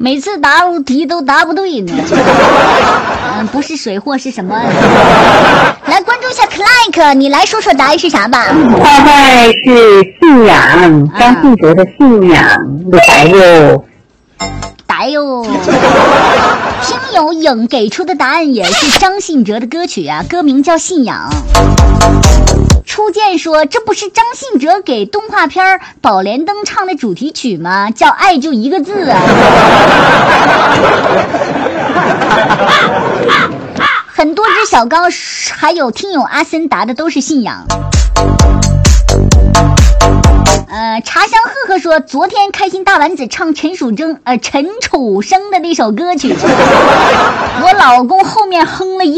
每次答题都答不对呢。不是水货是什么？来关注一下 Clark， 你来说说答案是啥吧？ 大概是信仰，张信哲的信仰的答哟。 答哟。听友影给出的答案也是张信哲的歌曲啊，歌名叫《信仰》。初见说这不是张信哲给动画片《宝莲灯》唱的主题曲吗？叫爱就一个字啊。很多只小高还有听友阿森答的都是信仰。茶香赫赫说昨天开心大丸子唱陈楚生的那首歌曲，我老公后面哼了